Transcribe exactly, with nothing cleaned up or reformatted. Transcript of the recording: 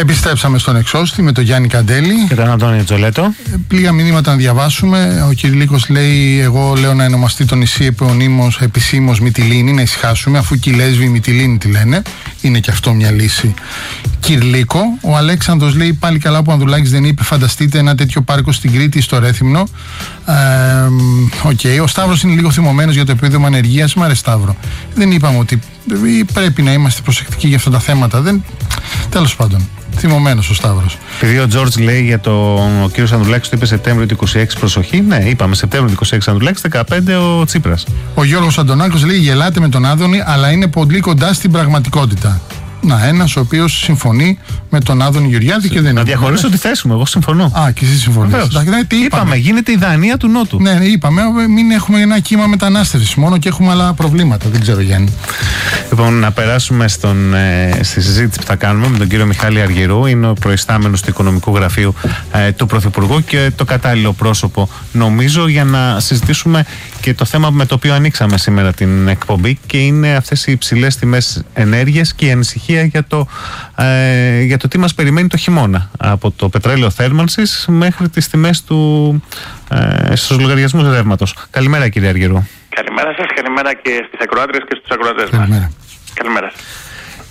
Επιστρέψαμε στον εξώστη με τον Γιάννη Καντέλη και τον Αντώνη Τζολέτο. Λίγα μηνύματα να διαβάσουμε. Ο Κυριλίκος λέει: εγώ λέω να ονομαστεί το νησί επωνύμως επισήμως Μυτιλήνη, να ησυχάσουμε, αφού και οι λέσβοι Μυτιλήνη τη λένε. Είναι και αυτό μια λύση. Κυρλίκο. Ο Αλέξανδρος λέει: πάλι καλά που ο Ανδρουλάκης δεν είπε, φανταστείτε ένα τέτοιο πάρκο στην Κρήτη, στο Ρέθυμνο. Οκ. Okay. Ο Σταύρος είναι λίγο θυμωμένος για το επίδομα ανεργίας. Μ' αρέσει, Σταύρο. Δεν είπαμε ότι πρέπει να είμαστε προσεκτικοί για αυτά τα θέματα. Δεν... Τέλος πάντων. Θυμωμένος ο Σταύρος. Επειδή ο Τζόρτζ λέει για τον κύριο Ανδρουλάκη, το είπε Σεπτέμβριο του είκοσι έξι, προσοχή. Ναι, είπαμε Σεπτέμβριο του είκοσι έξι Ανδρουλάκη, δεκαπέντε ο Τσίπρας. Ο Γιώργος Αντωνάκος λέει: γελάτε με τον Άδωνη, αλλά είναι πολύ κοντά στην πραγματικότητα. Να, ένας ο οποίος συμφωνεί με τον Άδωνη Γεωργιάδη και δεν είναι. Να διαχωρίσω τη θέση μου, εγώ συμφωνώ. Α, και εσύ συμφωνείς. Είπαμε, είπαμε, γίνεται η Δανία του Νότου. Ναι, είπαμε, μην έχουμε ένα κύμα μετανάστευσης μόνο και έχουμε άλλα προβλήματα. Δεν ξέρω, Γιάννη. Λοιπόν, να περάσουμε στον, ε, στη συζήτηση που θα κάνουμε με τον κύριο Μιχάλη Αργυρού. Είναι ο προϊστάμενος του Οικονομικού Γραφείου ε, του Πρωθυπουργού και το κατάλληλο πρόσωπο, νομίζω, για να συζητήσουμε και το θέμα με το οποίο ανοίξαμε σήμερα την εκπομπή, και είναι αυτές οι υψηλές τιμές ενέργειας και η ανησυχία για το, ε, για το τι μας περιμένει το χειμώνα. Από το πετρέλαιο θέρμανσης μέχρι τις τιμές του, ε, στους λογαριασμούς ρεύματος. Καλημέρα, κύριε Αργυρού. Καλημέρα σας, καλημέρα και στις ακροάτριες και στους ακροατές μας. Καλημέρα. Καλημέρα.